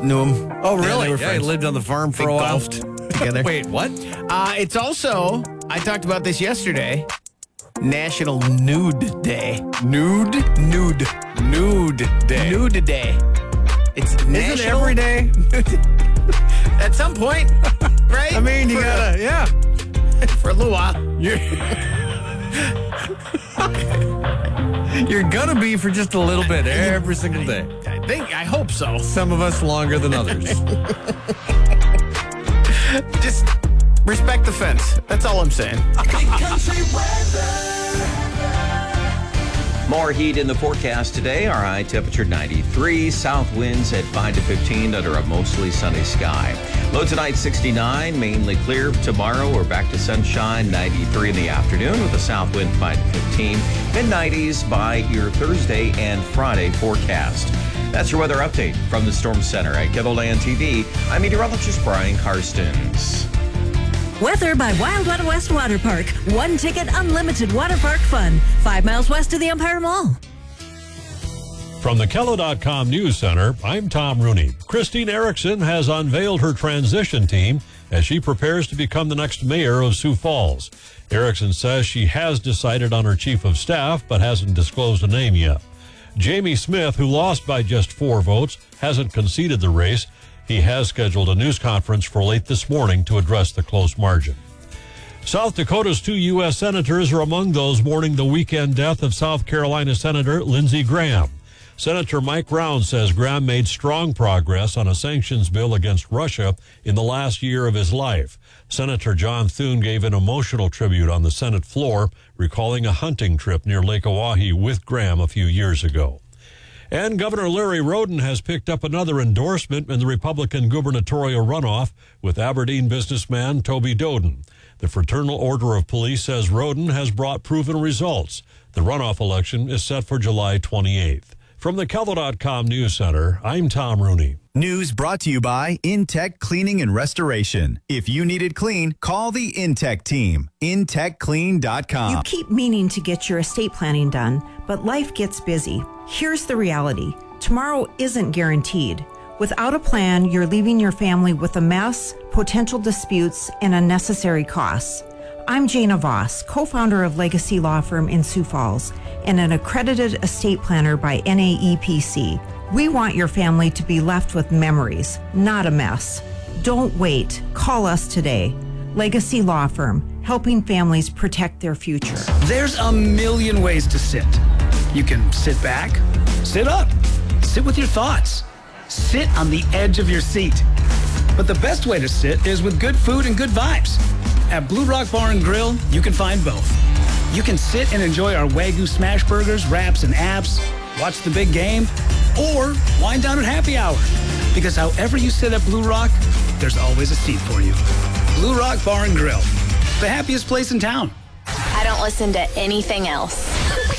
knew him. Oh, really? they were Yeah, he friends. lived on the farm for They a while. golfed together. Wait, what? It's also, I talked about this yesterday, National Nude Day. Nude Day. Nude Day. It's Isn't National... every day? At some point, right? I mean, you gotta, yeah. For a little while. You're gonna be for just a little bit every single day. I hope so. Some of us longer than others. Just respect the fence. That's all I'm saying. Big country weather. More heat in the forecast today. Our high temperature 93. South winds at 5 to 15 under a mostly sunny sky. Low tonight 69. Mainly clear. Tomorrow we're back to sunshine. 93 in the afternoon with a south wind 5 to 15. Mid-90s by your Thursday and Friday forecast. That's your weather update from the Storm Center at KEVOLAND TV. I'm meteorologist Brian Karstens. Weather by Wild Wild West Water Park. One ticket, unlimited water park fun. 5 miles west of the Empire Mall. From the Kello.com News Center, I'm Tom Rooney. Christine Erickson has unveiled her transition team as she prepares to become the next mayor of Sioux Falls. Erickson says she has decided on her chief of staff, but hasn't disclosed a name yet. Jamie Smith, who lost by just 4 votes, hasn't conceded the race. He has scheduled a news conference for late this morning to address the close margin. South Dakota's 2 U.S. senators are among those mourning the weekend death of South Carolina Senator Lindsey Graham. Senator Mike Brown says Graham made strong progress on a sanctions bill against Russia in the last year of his life. Senator John Thune gave an emotional tribute on the Senate floor, recalling a hunting trip near Lake Oahe with Graham a few years ago. And Governor Larry Roden has picked up another endorsement in the Republican gubernatorial runoff with Aberdeen businessman Toby Doden. The Fraternal Order of Police says Roden has brought proven results. The runoff election is set for July 28th. From the KEVO.com News Center, I'm Tom Rooney. News brought to you by Intech Cleaning and Restoration. If you need it clean, call the Intech team. IntechClean.com. You keep meaning to get your estate planning done, but life gets busy. Here's the reality. Tomorrow isn't guaranteed. Without a plan, you're leaving your family with a mess, potential disputes, and unnecessary costs. I'm Jana Voss, co-founder of Legacy Law Firm in Sioux Falls and an accredited estate planner by NAEPC. We want your family to be left with memories, not a mess. Don't wait. Call us today. Legacy Law Firm, helping families protect their future. There's a million ways to sit. You can sit back, sit up, sit with your thoughts, sit on the edge of your seat. But the best way to sit is with good food and good vibes. At Blue Rock Bar and Grill, you can find both. You can sit and enjoy our Wagyu smash burgers, wraps, and apps, watch the big game, or wind down at happy hour. Because however you sit at Blue Rock, there's always a seat for you. Blue Rock Bar and Grill, the happiest place in town. I don't listen to anything else.